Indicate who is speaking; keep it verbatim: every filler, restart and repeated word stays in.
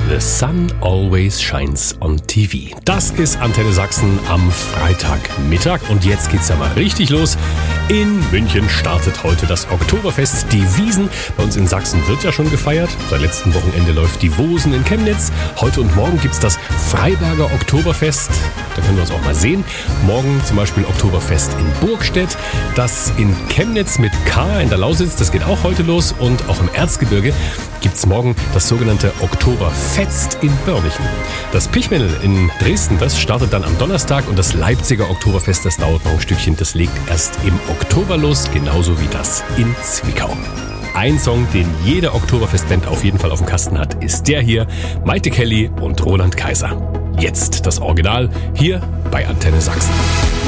Speaker 1: The Sun Always Shines on T V. Das ist Antenne Sachsen am Freitagmittag und jetzt geht's ja mal richtig los. In München startet heute das Oktoberfest Die Wiesn. Bei uns in Sachsen wird ja schon gefeiert. Seit letztem Wochenende läuft die Wosen in Chemnitz. Heute und morgen gibt's das Freiberger Oktoberfest. Da können wir uns auch mal sehen. Morgen zum Beispiel Oktoberfest in Burgstedt. Das in Chemnitz mit K in der Lausitz, das geht auch heute los. Und auch im Erzgebirge gibt's morgen das sogenannte Oktoberfest in Börnichen. Das Pichmennel in Dresden, das startet dann am Donnerstag und das Leipziger Oktoberfest, das dauert noch ein Stückchen, das legt erst im Oktober los, genauso wie das in Zwickau. Ein Song, den jede Oktoberfestband auf jeden Fall auf dem Kasten hat, ist der hier, Maite Kelly und Roland Kaiser. Jetzt das Original, hier bei Antenne Sachsen.